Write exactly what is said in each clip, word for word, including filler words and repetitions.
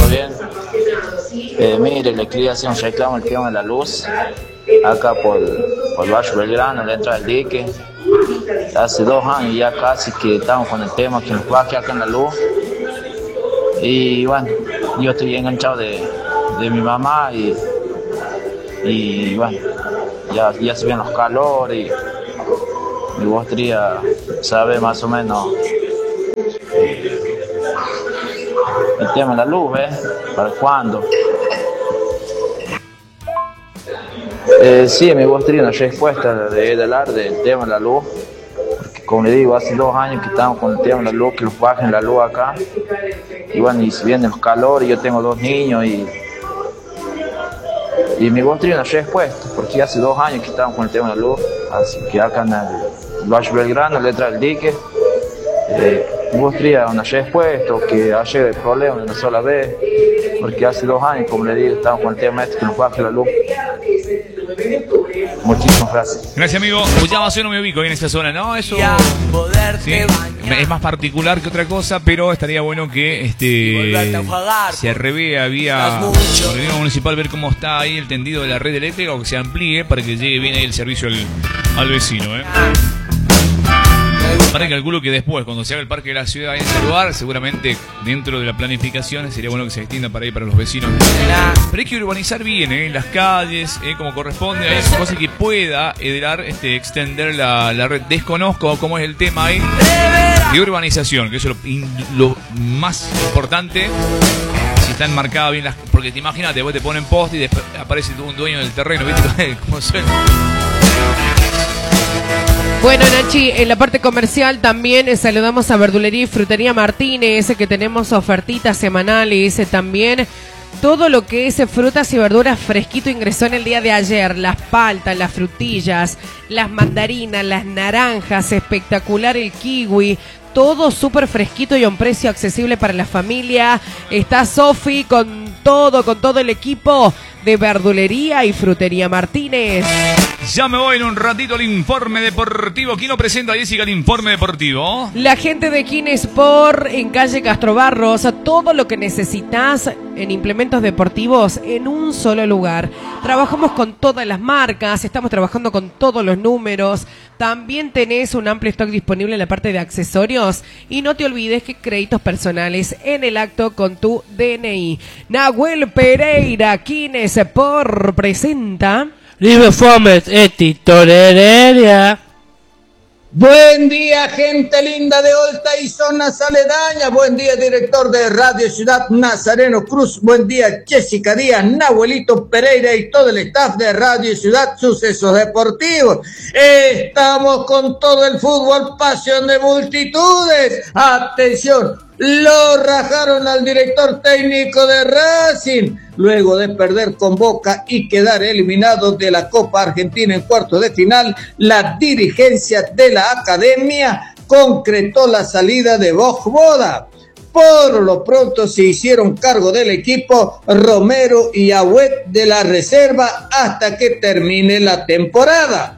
bien. Eh, mire, le quería hacer un reclamo al tema de la luz. Acá por, por Barrio Belgrano, la entrada del dique. Hace dos años ya casi que estamos con el tema que nos baje acá en la luz. Y bueno, yo estoy enganchado de, de mi mamá y, y bueno, ya, ya se ven los calores y, y vos quería saber más o menos eh, el tema de la luz, ¿eh? ¿Para cuándo? Eh, sí, me gustaría una respuesta de, de hablar del tema de la luz, porque como le digo, hace dos años que estamos con el tema de la luz, que nos bajen la luz acá, y bueno, y si vienen los calores, yo tengo dos niños y, y me gustaría una respuesta, porque hace dos años que estamos con el tema de la luz, así que acá en el Barrio Belgrano, letra del dique, eh, me gustaría una respuesta o que haya el problema de una sola vez, porque hace dos años, como le digo, estamos con el tema este que nos baje la luz. Muchísimas gracias. Gracias, amigo. Ullama, yo no me ubico en esta zona, ¿no? Eso sí, es más particular que otra cosa, pero estaría bueno que este se revea vía organismo municipal, ver cómo está ahí el tendido de la red eléctrica o que se amplíe para que llegue bien ahí el servicio al, al vecino, ¿eh? Para que calculo que después, cuando se haga el parque de la ciudad en ese lugar, seguramente dentro de la planificación sería bueno que se extienda para ahí para los vecinos. Pero hay que urbanizar bien, ¿eh? Las calles, ¿eh? Como corresponde, hay cosas que pueda heredar, este, extender la, la red. Desconozco cómo es el tema ahí de urbanización, que eso es lo, lo más importante. Si están marcadas bien las... Porque te imagínate, vos te ponen post y después aparece un dueño del terreno, ¿viste? ¿Cómo suena? Bueno, Nachi, en la parte comercial también eh, saludamos a Verdulería y Frutería Martínez, eh, que tenemos ofertitas semanales, eh, también todo lo que es eh, frutas y verduras fresquito ingresó en el día de ayer, las paltas, las frutillas, las mandarinas, las naranjas, espectacular el kiwi, todo súper fresquito y a un precio accesible para la familia. Está Sofi con todo, con todo el equipo de Verdulería y Frutería Martínez. Ya me voy en un ratito al informe deportivo. ¿Quién lo presenta, Jessica, el informe deportivo? La gente de Kinesport en calle Castro Barros. Todo lo que necesitas en implementos deportivos en un solo lugar. Trabajamos con todas las marcas, estamos trabajando con todos los números. También tenés un amplio stock disponible en la parte de accesorios. Y no te olvides que créditos personales en el acto con tu D N I. Nahuel Pereira, Kinesport presenta... Libre Fomet, Etito Heredia. Buen día, gente linda de Olta y zonas aledañas. Buen día, director de Radio Ciudad, Nazareno Cruz. Buen día, Jessica Díaz, Nahuelito Pereira y todo el staff de Radio Ciudad Sucesos Deportivos. Estamos con todo el fútbol, pasión de multitudes. Atención, lo rajaron al director técnico de Racing luego de perder con Boca y quedar eliminado de la Copa Argentina en cuartos de final. La dirigencia de la academia concretó la salida de Vojvoda. Por lo pronto se hicieron cargo del equipo Romero y Agüet de la reserva hasta que termine la temporada.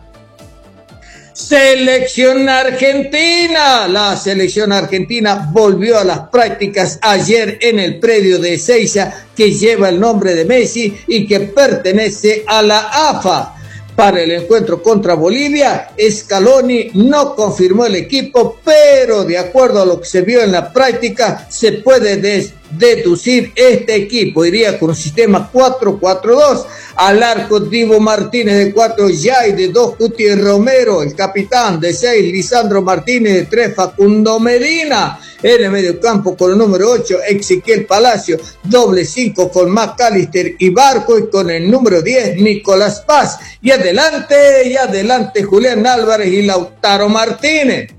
Selección Argentina. La selección argentina volvió a las prácticas ayer en el predio de Ezeiza, que lleva el nombre de Messi y que pertenece a la A F A. Para el encuentro contra Bolivia, Scaloni no confirmó el equipo, pero de acuerdo a lo que se vio en la práctica, se puede des- deducir este equipo. Iría con un sistema cuatro cuatro dos. Al arco, Divo Martínez de cuatro, Jai de dos, Cuti Romero, el capitán de seis, Lisandro Martínez de tres, Facundo Medina. En el mediocampo con el número ocho, Ezequiel Palacio, doble cinco con McAllister y Barco, y con el número diez, Nicolás Paz. Y adelante, y adelante Julián Álvarez y Lautaro Martínez.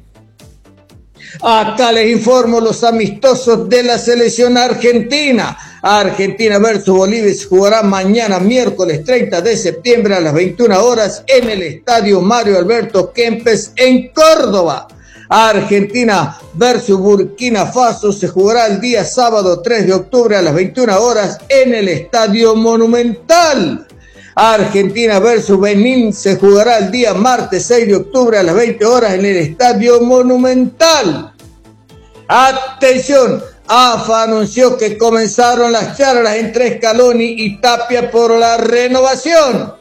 Acá les informo los amistosos de la selección argentina. Argentina versus Bolivia se jugará mañana miércoles treinta de septiembre a las veintiuna horas en el estadio Mario Alberto Kempes en Córdoba. Argentina versus Burkina Faso se jugará el día sábado tres de octubre a las veintiuna horas en el estadio Monumental. Argentina versus Benín se jugará el día martes seis de octubre a las veinte horas en el Estadio Monumental. Atención, A F A anunció que comenzaron las charlas entre Scaloni y Tapia por la renovación.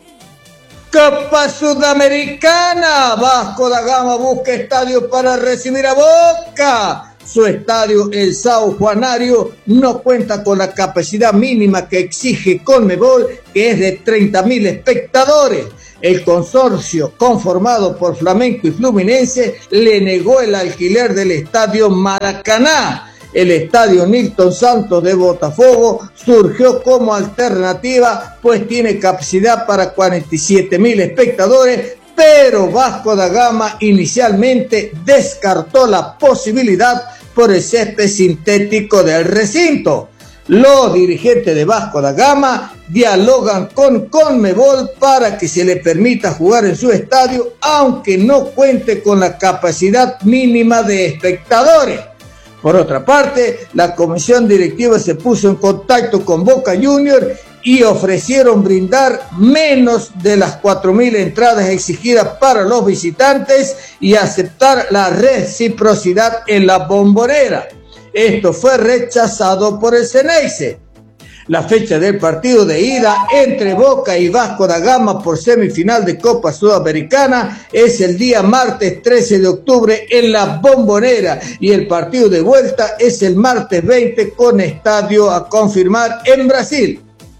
Copa Sudamericana, Vasco da Gama busca estadio para recibir a Boca. Su estadio, el São Juanário, no cuenta con la capacidad mínima que exige Conmebol, que es de treinta mil espectadores. El consorcio, conformado por Flamengo y Fluminense, le negó el alquiler del estadio Maracaná. El estadio Nilton Santos de Botafogo surgió como alternativa, pues tiene capacidad para cuarenta y siete mil espectadores, pero Vasco da Gama inicialmente descartó la posibilidad por el césped sintético del recinto. Los dirigentes de Vasco da Gama dialogan con Conmebol para que se le permita jugar en su estadio, aunque no cuente con la capacidad mínima de espectadores. Por otra parte, la comisión directiva se puso en contacto con Boca Juniors y ofrecieron brindar menos de las cuatro mil entradas exigidas para los visitantes y aceptar la reciprocidad en la Bombonera. Esto fue rechazado por el Xeneize. La fecha del partido de ida entre Boca y Vasco da Gama por semifinal de Copa Sudamericana es el día martes trece de octubre en la Bombonera y el partido de vuelta es el martes veinte con estadio a confirmar en Brasil.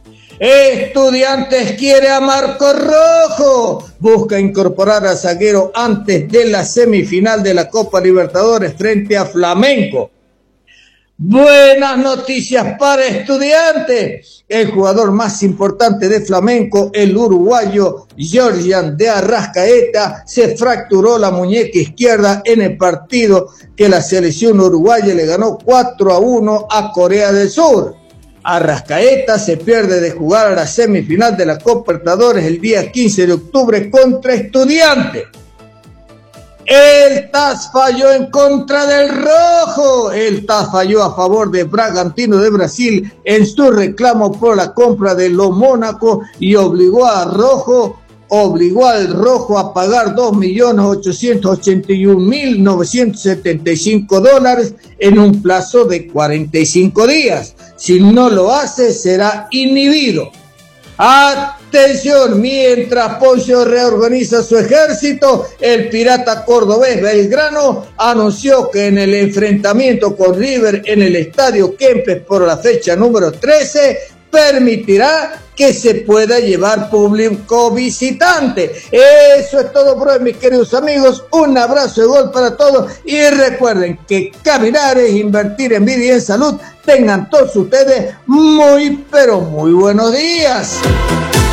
Estudiantes quiere a Marco Rojo, busca incorporar a zaguero antes de la semifinal de la Copa Libertadores frente a Flamengo. Buenas noticias para Estudiantes. El jugador más importante de Flamengo, el uruguayo Georgian de Arrascaeta, se fracturó la muñeca izquierda en el partido que la selección uruguaya le ganó cuatro a uno a Corea del Sur. Arrascaeta se pierde de jugar a la semifinal de la Copa Libertadores el día quince de octubre contra Estudiantes. El T A S falló en contra del Rojo. El T A S falló a favor de Bragantino de Brasil en su reclamo por la compra de lo Mónaco y obligó a Rojo, obligó al Rojo a pagar dos millones ochocientos ochenta y un mil novecientos setenta y cinco dólares en un plazo de cuarenta y cinco días. Si no lo hace, será inhibido. Atención, mientras Poncio reorganiza su ejército, el pirata cordobés Belgrano anunció que en el enfrentamiento con River en el estadio Kempes por la fecha número trece, permitirá que se pueda llevar público visitante. Eso es todo por hoy, mis queridos amigos. Un abrazo de gol para todos y recuerden que caminar es invertir en vida y en salud. Tengan todos ustedes muy, pero muy buenos días.